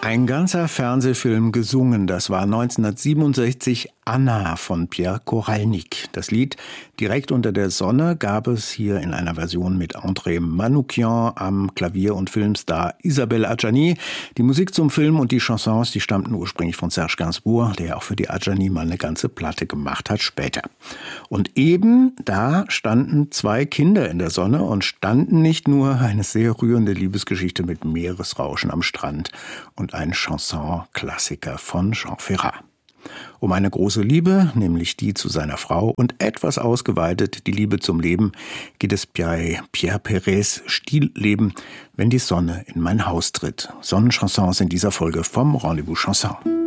Ein ganzer Fernsehfilm gesungen, das war 1967 Anna von Pierre Koralnik. Das Lied Direkt unter der Sonne gab es hier in einer Version mit André Manoukian am Klavier und Filmstar Isabelle Adjani. Die Musik zum Film und die Chansons, die stammten ursprünglich von Serge Gainsbourg, der auch für die Adjani mal eine ganze Platte gemacht hat später. Und eben da standen zwei Kinder in der Sonne und standen nicht nur eine sehr rührende Liebesgeschichte mit Meeresrauschen am Strand und ein Chanson-Klassiker von Jean Ferrat. Um eine große Liebe, nämlich die zu seiner Frau und etwas ausgeweitet die Liebe zum Leben, geht es bei Pierre Perez Stillleben, wenn die Sonne in mein Haus tritt. Sonnenchansons in dieser Folge vom Rendezvous Chanson.